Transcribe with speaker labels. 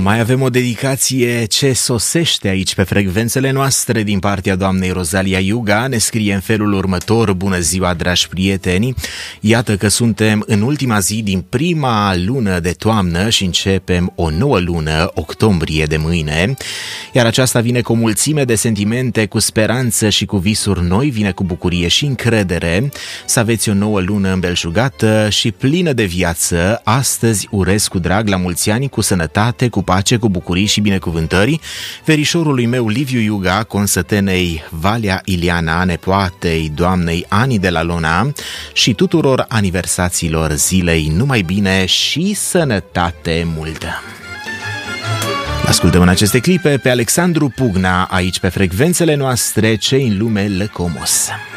Speaker 1: Mai avem o dedicație ce sosește aici pe frecvențele noastre din partea doamnei Rozalia Iuga. Ne scrie în felul următor: bună ziua, dragi prieteni! Iată că suntem în ultima zi din prima lună de toamnă și începem o nouă lună, octombrie, de mâine. Iar aceasta vine cu o mulțime de sentimente, cu speranță și cu visuri noi, vine cu bucurie și încredere. Să aveți o nouă lună îmbelșugată și plină de viață. Astăzi urez cu drag la mulți ani, cu sănătate, cu pace, cu bucurii și binecuvântări, verișorului meu Liviu Iuga, consătenei Valea Iliana, nepoatei doamnei Ani de la Lona și tuturor aniversaților zilei. Numai bine și sănătate multă! Ascultăm în aceste clipe pe Alexandru Pugna, aici pe frecvențele noastre, Cei în lume lăcomos.